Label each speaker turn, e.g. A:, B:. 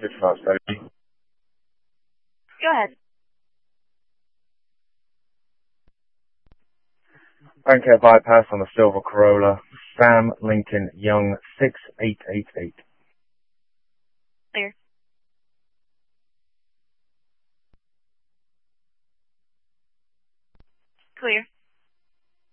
A: message for us, baby.
B: Go ahead.
A: Bank Air bypass on the silver Corolla. Sam Lincoln Young 6888.
B: Clear. Clear.